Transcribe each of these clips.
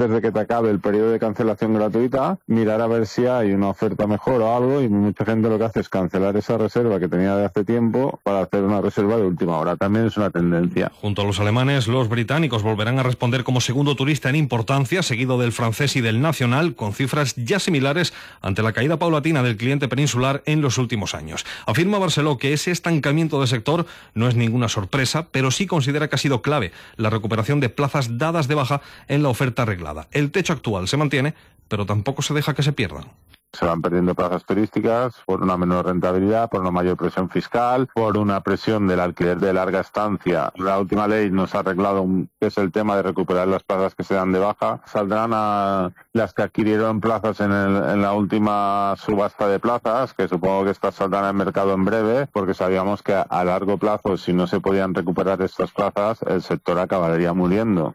antes de que te acabe el periodo de cancelación gratuita, mirar a ver si hay una oferta mejor o algo, y mucha gente lo que hace es cancelar esa reserva que tenía de hace tiempo para hacer una reserva de última hora. También es una tendencia. Junto a los alemanes, los británicos volverán a responder como segundo turista en importancia, seguido del francés y del nacional, con cifras ya similares ante la caída paulatina del cliente peninsular en los últimos años. Afirma Barceló que ese estancamiento del sector no es ninguna sorpresa, pero sí considera que ha sido clave la recuperación de plazas dadas de baja en la oferta arreglada. El techo actual se mantiene, pero tampoco se deja que se pierdan. Se van perdiendo plazas turísticas por una menor rentabilidad, por una mayor presión fiscal, por una presión del alquiler de larga estancia. La última ley nos ha arreglado que es el tema de recuperar las plazas que se dan de baja. Saldrán a las que adquirieron plazas en la última subasta de plazas, que supongo que estas saldrán al mercado en breve, porque sabíamos que a largo plazo, si no se podían recuperar estas plazas, el sector acabaría muriendo.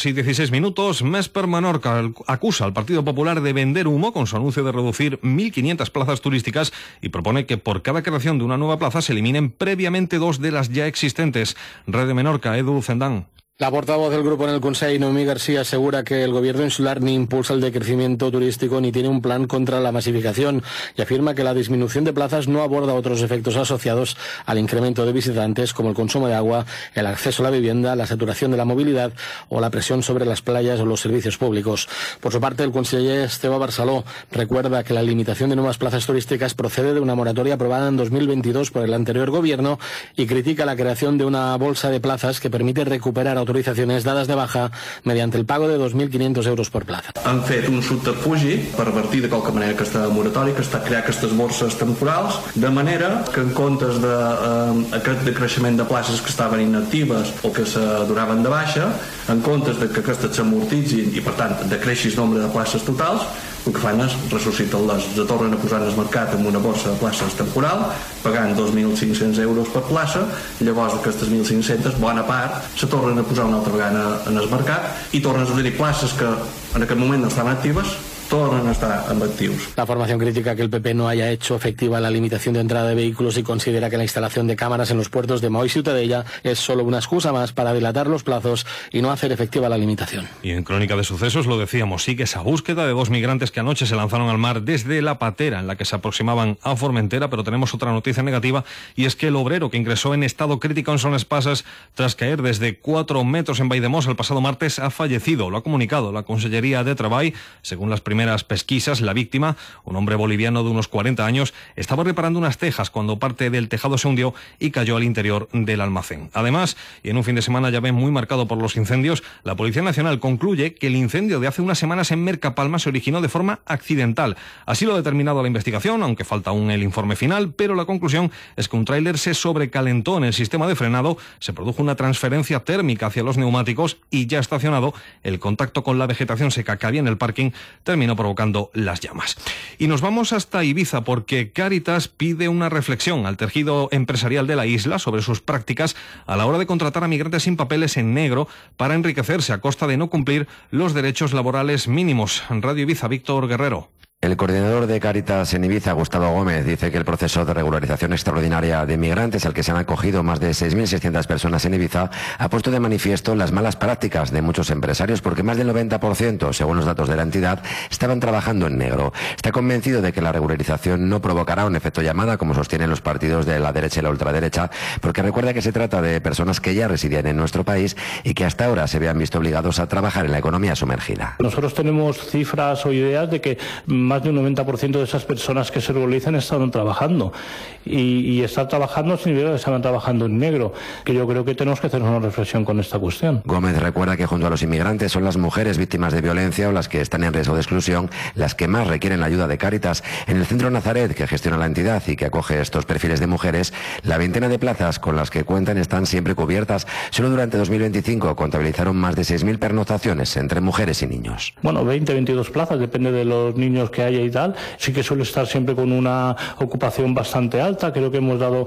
2:16. Mesper Menorca acusa al Partido Popular de vender humo con su anuncio de reducir 1.500 plazas turísticas y propone que por cada creación de una nueva plaza se eliminen previamente 2 de las ya existentes. Red de Menorca, Edu Zendán. La portavoz del grupo en el Consell, Noemí García, asegura que el gobierno insular ni impulsa el decrecimiento turístico ni tiene un plan contra la masificación y afirma que la disminución de plazas no aborda otros efectos asociados al incremento de visitantes como el consumo de agua, el acceso a la vivienda, la saturación de la movilidad o la presión sobre las playas o los servicios públicos. Por su parte, el conseller Esteve Barceló recuerda que la limitación de nuevas plazas turísticas procede de una moratoria aprobada en 2022 por el anterior gobierno y critica la creación de una bolsa de plazas que permite recuperar autorizaciones dadas de baja mediante el pago de 2.500 euros per plaça. Han fet un subterfugi per revertir de qualque manera aquesta moratòria, que està crear aquestes borses temporals, de manera que en comptes d'aquest decreixement de places que estaven inactives o que se donaven de baixa, en comptes de que aquestes s'amortitzin i per tant decreixi el nombre de places totals, el que fan és ressusciten-les, se tornen a posar en el mercat amb una borsa de places temporal, pagant 2.500 euros per plaça, llavors d'aquestes 1.500, bona part, se tornen a posar una altra vegada en el mercat i tornen a tenir places que en aquest moment no estan actives, tornen a estar en actius. La formación critica que el PP no haya hecho efectiva la limitación de entrada de vehículos y considera que la instalación de cámaras en los puertos de Maó y Ciutadella es solo una excusa más para dilatar los plazos y no hacer efectiva la limitación. Y en Crónica de Sucesos lo decíamos, sigue esa búsqueda de 2 migrantes que anoche se lanzaron al mar desde la patera en la que se aproximaban a Formentera, pero tenemos otra noticia negativa y es que el obrero que ingresó en estado crítico en Son Espasas tras caer desde 4 metros en Valldemossa el pasado martes ha fallecido. Lo ha comunicado la Consellería de Treball. Según las primeras pesquisas, la víctima, un hombre boliviano de unos 40 años, estaba reparando unas tejas cuando parte del tejado se hundió y cayó al interior del almacén. Además, y en un fin de semana ya ven muy marcado por los incendios, la Policía Nacional concluye que el incendio de hace unas semanas en Mercapalma se originó de forma accidental. Así lo ha determinado la investigación, aunque falta aún el informe final, pero la conclusión es que un tráiler se sobrecalentó en el sistema de frenado, se produjo una transferencia térmica hacia los neumáticos y ya estacionado, el contacto con la vegetación seca que había en el parking terminó provocando las llamas. Y nos vamos hasta Ibiza porque Cáritas pide una reflexión al tejido empresarial de la isla sobre sus prácticas a la hora de contratar a migrantes sin papeles en negro para enriquecerse a costa de no cumplir los derechos laborales mínimos. Radio Ibiza, Víctor Guerrero. El coordinador de Cáritas en Ibiza, Gustavo Gómez, dice que el proceso de regularización extraordinaria de migrantes al que se han acogido más de 6.600 personas en Ibiza ha puesto de manifiesto las malas prácticas de muchos empresarios porque más del 90%, según los datos de la entidad, estaban trabajando en negro. Está convencido de que la regularización no provocará un efecto llamada, como sostienen los partidos de la derecha y la ultraderecha, porque recuerda que se trata de personas que ya residían en nuestro país y que hasta ahora se vean visto obligados a trabajar en la economía sumergida. Nosotros tenemos cifras o ideas de que más de un 90% de esas personas que se regularizan estaban trabajando y estar trabajando significa que estaban trabajando en negro, que yo creo que tenemos que hacer una reflexión con esta cuestión. Gómez recuerda que junto a los inmigrantes son las mujeres víctimas de violencia o las que están en riesgo de exclusión las que más requieren la ayuda de Cáritas. En el Centro Nazaret, que gestiona la entidad y que acoge estos perfiles de mujeres, la veintena de plazas con las que cuentan están siempre cubiertas. Solo durante 2025 contabilizaron más de 6.000 pernoctaciones entre mujeres y niños. Bueno, 22 plazas, depende de los niños que haya y tal. Sí que suele estar siempre con una ocupación bastante alta. Creo que hemos dado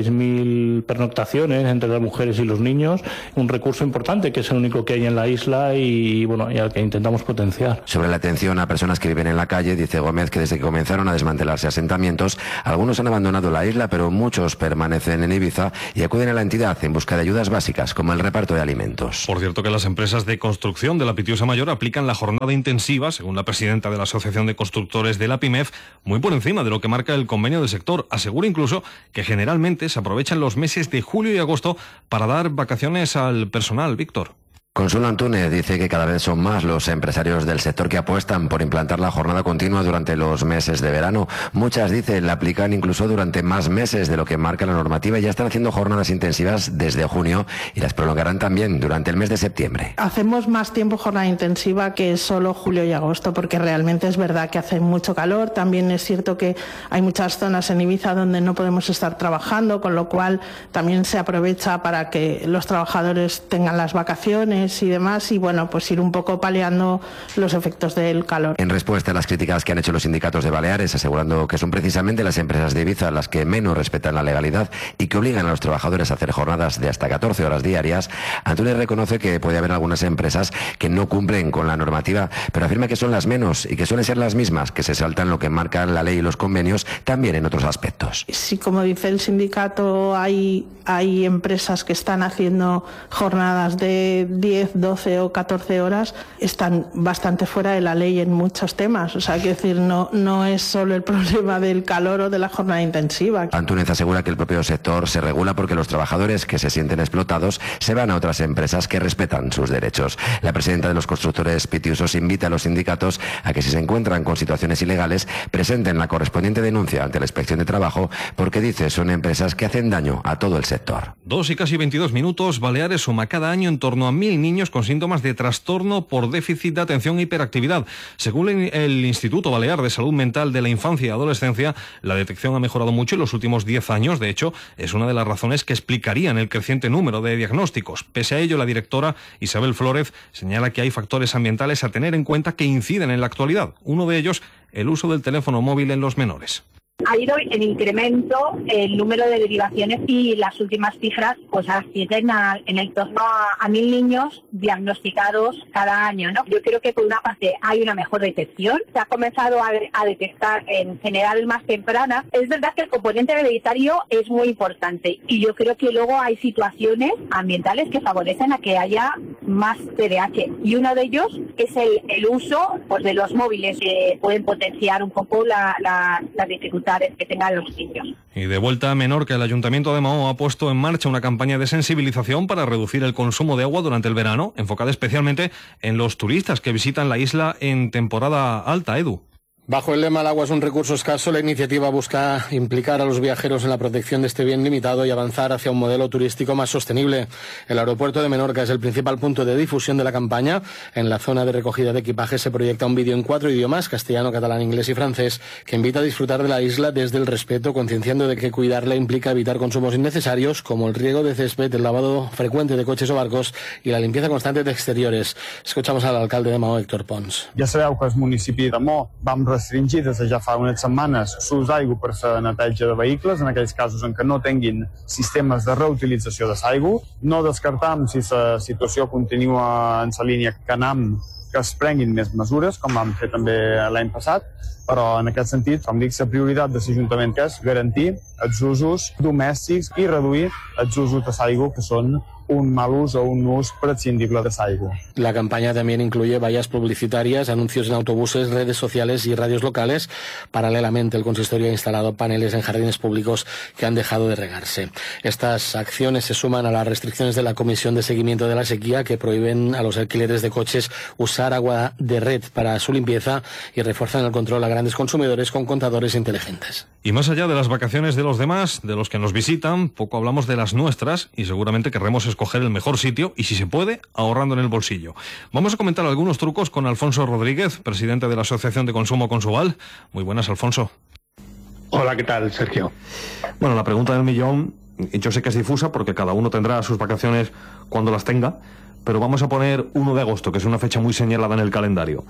6.000 pernoctaciones entre las mujeres y los niños. Un recurso importante que es el único que hay en la isla y al que intentamos potenciar. Sobre la atención a personas que viven en la calle, dice Gómez que desde que comenzaron a desmantelarse asentamientos, algunos han abandonado la isla, pero muchos permanecen en Ibiza y acuden a la entidad en busca de ayudas básicas, como el reparto de alimentos. Por cierto que las empresas de construcción de la Pitiusa Mayor aplican la jornada intensiva, según la presidenta de la Asociación de Constructores de la PIMEF, muy por encima de lo que marca el convenio del sector. Asegura incluso que generalmente se aprovechan los meses de julio y agosto para dar vacaciones al personal. Víctor. Consuelo Antúnez dice que cada vez son más los empresarios del sector que apuestan por implantar la jornada continua durante los meses de verano. Muchas, dice, la aplican incluso durante más meses de lo que marca la normativa y ya están haciendo jornadas intensivas desde junio y las prolongarán también durante el mes de septiembre. Hacemos más tiempo jornada intensiva que solo julio y agosto, porque realmente es verdad que hace mucho calor. También es cierto que hay muchas zonas en Ibiza donde no podemos estar trabajando, con lo cual también se aprovecha para que los trabajadores tengan las vacaciones y demás, y bueno, pues ir un poco paliando los efectos del calor. En respuesta a las críticas que han hecho los sindicatos de Baleares, asegurando que son precisamente las empresas de Ibiza las que menos respetan la legalidad y que obligan a los trabajadores a hacer jornadas de hasta 14 horas diarias, Antúnez reconoce que puede haber algunas empresas que no cumplen con la normativa, pero afirma que son las menos y que suelen ser las mismas que se saltan lo que marcan la ley y los convenios también en otros aspectos. Sí, como dice el sindicato, hay empresas que están haciendo jornadas de 10, 12 o 14 horas, están bastante fuera de la ley en muchos temas. O sea, quiero decir, no es solo el problema del calor o de la jornada intensiva. Antúnez asegura que el propio sector se regula porque los trabajadores que se sienten explotados se van a otras empresas que respetan sus derechos. La presidenta de los constructores pitiusos invita a los sindicatos a que si se encuentran con situaciones ilegales presenten la correspondiente denuncia ante la Inspección de Trabajo porque, dice, son empresas que hacen daño a todo el sector. 2 y casi 22 minutos. Baleares suma cada año en torno a 1.000 niños con síntomas de trastorno por déficit de atención e hiperactividad. Según el Instituto Balear de Salud Mental de la Infancia y Adolescencia, la detección ha mejorado mucho en los últimos 10 años. De hecho, es una de las razones que explicarían el creciente número de diagnósticos. Pese a ello, la directora Isabel Flórez señala que hay factores ambientales a tener en cuenta que inciden en la actualidad. Uno de ellos, el uso del teléfono móvil en los menores. Ha ido en incremento el número de derivaciones y las últimas cifras pues ascienden en el torno a 1.000 niños diagnosticados cada año, ¿no? Yo creo que por una parte hay una mejor detección, se ha comenzado a detectar en general más temprana. Es verdad que el componente hereditario es muy importante y yo creo que luego hay situaciones ambientales que favorecen a que haya más TDAH y uno de ellos es el uso pues, de los móviles que pueden potenciar un poco la dificultad que tengan los niños. Y de vuelta a Menorca, el Ayuntamiento de Mahó ha puesto en marcha una campaña de sensibilización para reducir el consumo de agua durante el verano, enfocada especialmente en los turistas que visitan la isla en temporada alta. Edu. Bajo el lema "El agua es un recurso escaso", la iniciativa busca implicar a los viajeros en la protección de este bien limitado y avanzar hacia un modelo turístico más sostenible. El aeropuerto de Menorca es el principal punto de difusión de la campaña. En la zona de recogida de equipaje se proyecta un vídeo en 4 idiomas, castellano, catalán, inglés y francés, que invita a disfrutar de la isla desde el respeto, concienciando de que cuidarla implica evitar consumos innecesarios como el riego de césped, el lavado frecuente de coches o barcos y la limpieza constante de exteriores. Escuchamos al alcalde de Mahó, Héctor Pons. Ja sabeu que el municipi de Mahó vam restringir des de ja fa unes setmanes l'ús d'aigua per la neteja de vehicles, en aquells casos en què no tinguin sistemes de reutilització de l'aigua. No descartam, si la situació continua en la línia que anem, que es prenguin més mesures, com vam fer també l'any passat, però en aquest sentit, com dic, la prioritat de l'Ajuntament és garantir els usos domèstics i reduir els usos de l'aigua que són un mal uso o un uso prescindible de l'aigua. La campaña también incluye vallas publicitarias, anuncios en autobuses, redes sociales y radios locales. Paralelamente, el consistorio ha instalado paneles en jardines públicos que han dejado de regarse. Estas acciones se suman a las restricciones de la Comisión de Seguimiento de la Sequía, que prohíben a los alquileres de coches usar agua de red para su limpieza y refuerzan el control a grandes consumidores con contadores inteligentes. Y más allá de las vacaciones de los demás, de los que nos visitan, poco hablamos de las nuestras y seguramente querremos escoger el mejor sitio y, si se puede, ahorrando en el bolsillo. Vamos a comentar algunos trucos con Alfonso Rodríguez, presidente de la Asociación de Consumo Consuval. Muy buenas, Alfonso. Hola, ¿qué tal, Sergio? Bueno, la pregunta del millón, yo sé que es difusa porque cada uno tendrá sus vacaciones cuando las tenga, pero vamos a poner 1 de agosto, que es una fecha muy señalada en el calendario.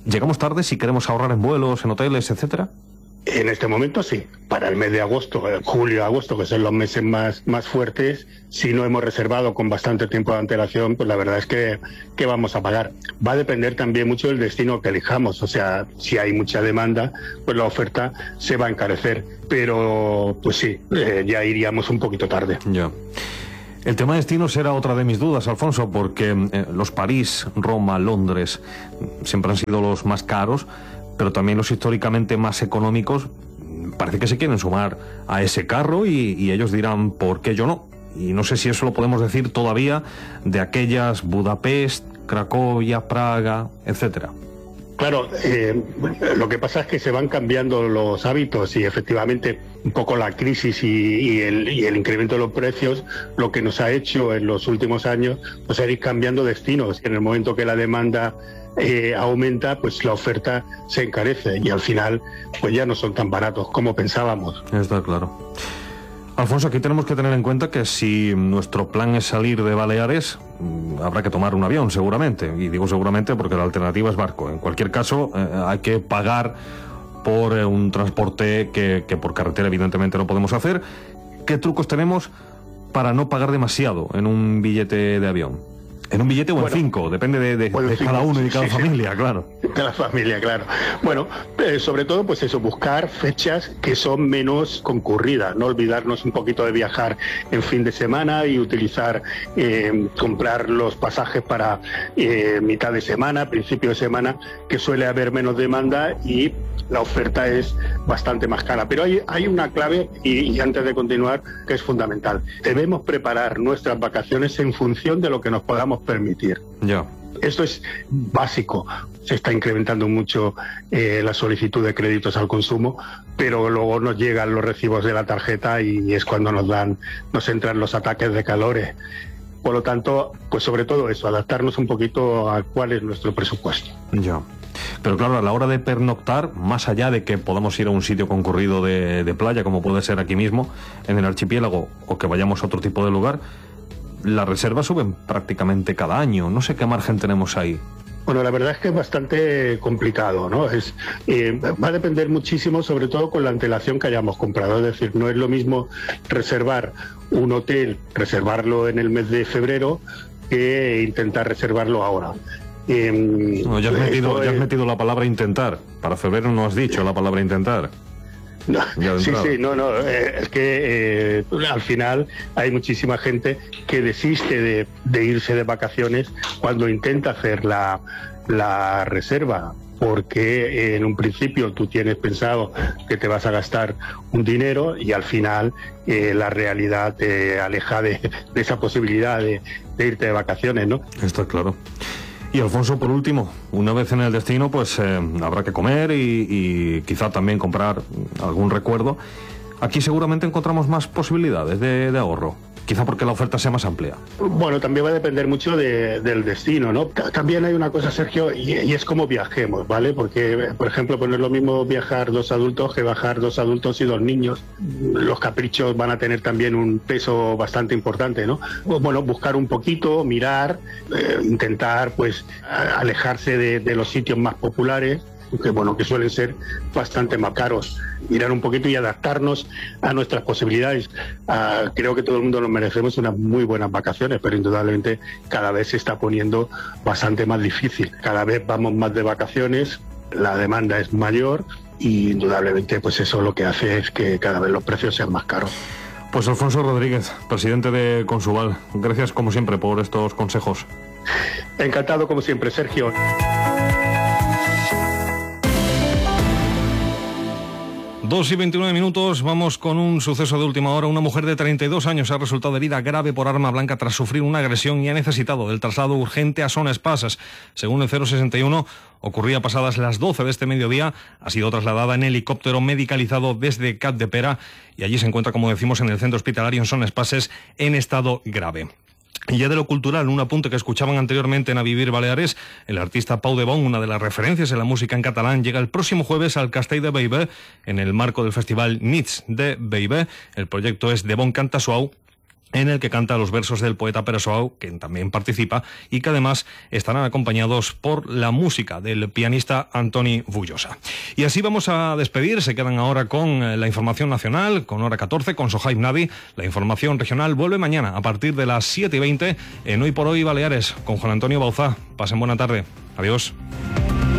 ¿Llegamos tarde si queremos ahorrar en vuelos, en hoteles, etcétera? En este momento sí. Para el mes de agosto, julio, agosto, que son los meses más fuertes, si no hemos reservado con bastante tiempo de antelación, pues la verdad es que vamos a pagar. Va a depender también mucho del destino que elijamos. O sea, si hay mucha demanda, pues la oferta se va a encarecer. Pero, pues sí, ya iríamos un poquito tarde. Ya. El tema de destinos era otra de mis dudas, Alfonso, porque los París, Roma, Londres siempre han sido los más caros, pero también los históricamente más económicos parece que se quieren sumar a ese carro y ellos dirán, ¿por qué yo no? Y no sé si eso lo podemos decir todavía de aquellas Budapest, Cracovia, Praga, etcétera. Claro, lo que pasa es que se van cambiando los hábitos y efectivamente un poco la crisis y el incremento de los precios lo que nos ha hecho en los últimos años pues ir cambiando destinos. En el momento que la demanda aumenta, pues la oferta se encarece y al final pues ya no son tan baratos como pensábamos. Está claro. Alfonso, aquí tenemos que tener en cuenta que si nuestro plan es salir de Baleares, habrá que tomar un avión seguramente, y digo seguramente porque la alternativa es barco. En cualquier caso, hay que pagar por un transporte que por carretera evidentemente no podemos hacer. ¿Qué trucos tenemos para no pagar demasiado en un billete de avión? En un billete o en 5, depende de cada uno y de cada familia, claro. De la familia, claro. Bueno, sobre todo, pues eso, buscar fechas que son menos concurridas, no olvidarnos un poquito de viajar en fin de semana y utilizar, comprar los pasajes para mitad de semana, principio de semana, que suele haber menos demanda y la oferta es bastante más cara. Pero hay una clave, y antes de continuar, que es fundamental. Debemos preparar nuestras vacaciones en función de lo que nos podamos permitir. Ya. Esto es básico. Se está incrementando mucho la solicitud de créditos al consumo, pero luego nos llegan los recibos de la tarjeta y es cuando nos entran los ataques de calores. Por lo tanto, pues sobre todo eso, adaptarnos un poquito a cuál es nuestro presupuesto. Ya. Pero claro, a la hora de pernoctar, más allá de que podamos ir a un sitio concurrido de playa, como puede ser aquí mismo, en el archipiélago, o que vayamos a otro tipo de lugar, las reservas suben prácticamente cada año. No sé qué margen tenemos ahí. Bueno, la verdad es que es bastante complicado, ¿no? Va a depender muchísimo, sobre todo con la antelación que hayamos comprado. Es decir, no es lo mismo reservar un hotel, reservarlo en el mes de febrero, que intentar reservarlo ahora. No, ya has metido la palabra intentar. Para febrero no has dicho la palabra intentar. No, sí, es que al final hay muchísima gente que desiste de irse de vacaciones cuando intenta hacer la reserva, porque en un principio tú tienes pensado que te vas a gastar un dinero y al final la realidad te aleja de esa posibilidad de irte de vacaciones, ¿no? Está claro. Y Alfonso, por último, una vez en el destino, pues habrá que comer y quizá también comprar algún recuerdo. Aquí seguramente encontramos más posibilidades de ahorro, quizá porque la oferta sea más amplia. Bueno, también va a depender mucho del destino, ¿no? También hay una cosa, Sergio, y es cómo viajemos, ¿vale? Porque, por ejemplo, pues no es lo mismo viajar 2 adultos que viajar 2 adultos y 2 niños. Los caprichos van a tener también un peso bastante importante, ¿no? Bueno, buscar un poquito, mirar, intentar, pues, alejarse de los sitios más populares, que suelen ser bastante más caros. Mirar un poquito y adaptarnos a nuestras posibilidades. Creo que todo el mundo nos merecemos unas muy buenas vacaciones, pero indudablemente cada vez se está poniendo bastante más difícil. Cada vez vamos más de vacaciones, la demanda es mayor y indudablemente pues eso lo que hace es que cada vez los precios sean más caros. Pues Alfonso Rodríguez, presidente de Consuval, gracias como siempre por estos consejos. Encantado como siempre, Sergio. 2:29, vamos con un suceso de última hora. Una mujer de 32 años ha resultado herida grave por arma blanca tras sufrir una agresión y ha necesitado del traslado urgente a Son Espases. Según el 061, ocurría pasadas las 12 de este mediodía, ha sido trasladada en helicóptero medicalizado desde Capdepera y allí se encuentra, como decimos, en el centro hospitalario en Son Espases en estado grave. Y ya de lo cultural, un apunte que escuchaban anteriormente en A Vivir Baleares, el artista Pau de Bon, una de las referencias en la música en catalán, llega el próximo jueves al Castell de Bellver en el marco del festival Nits de Bellver. El proyecto es De Bon Canta Suau en el que canta los versos del poeta Pere Suau, que también participa, y que además estarán acompañados por la música del pianista Antoni Bullosa. Y así vamos a despedir. Se quedan ahora con la información nacional, con hora 14, con Sohaib Nadi. La información regional vuelve mañana a partir de las 7:20 en Hoy por Hoy Baleares, con Juan Antonio Bauzá. Pasen buena tarde. Adiós.